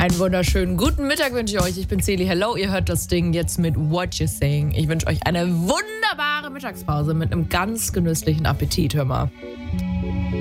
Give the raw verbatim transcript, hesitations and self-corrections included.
Einen wunderschönen guten Mittag wünsche ich euch. Ich bin Celi. Hello, ihr hört das Ding jetzt mit What You Saying. Ich wünsche euch eine wunderbare Mittagspause mit einem ganz genüsslichen Appetit, hör mal.